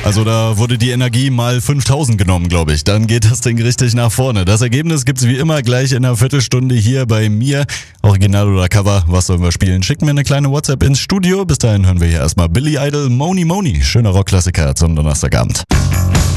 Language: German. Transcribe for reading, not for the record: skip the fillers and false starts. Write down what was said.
Also da wurde die Energie mal 5000 genommen, glaube ich. Dann geht das Ding richtig nach vorne. Das Ergebnis gibt's wie immer gleich in einer Viertelstunde hier bei mir. Original oder Cover, was sollen wir spielen? Schickt mir eine kleine WhatsApp ins Studio. Bis dahin hören wir hier erstmal Billy Idol, Moni Moni. Schöner Rockklassiker zum Donnerstagabend.